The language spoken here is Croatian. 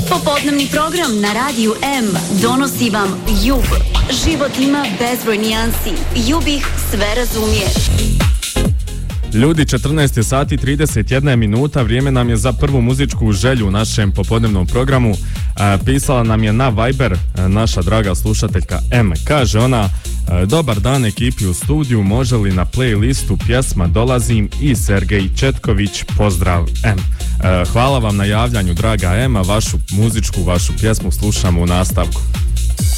Popodnevni program na Radiju M donosi vam Jub. Život ima bezbroj nijansi. Jub ih sve razumije. Ljudi, 14 sati 31 minuta, vrijeme nam je za prvu muzičku želju u našem popodnevnom programu. Pisala nam je na Viber naša draga slušateljka M. Kaže ona: dobar dan ekipi u studiju, može li na playlistu pjesma Dolazim i Sergej Četković, pozdrav M. Hvala vam na javljanju, draga M, vašu pjesmu slušamo u nastavku.